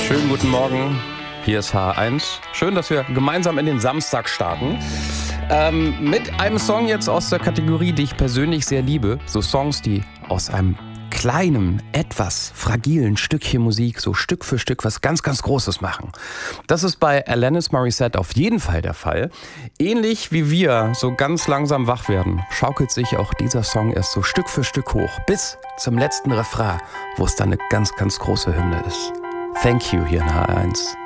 Schönen guten Morgen, hier ist H1. Schön, dass wir gemeinsam in den Samstag starten. Mit einem Song jetzt aus der Kategorie, die ich persönlich sehr liebe. So Songs, die aus einem kleinen, etwas fragilen Stückchen Musik so Stück für Stück was ganz, ganz Großes machen. Das ist bei Alanis Morissette auf jeden Fall der Fall. Ähnlich wie wir so ganz langsam wach werden, schaukelt sich auch dieser Song erst so Stück für Stück hoch, bis zum letzten Refrain, wo es dann eine ganz, ganz große Hymne ist. Thank you hier in H1.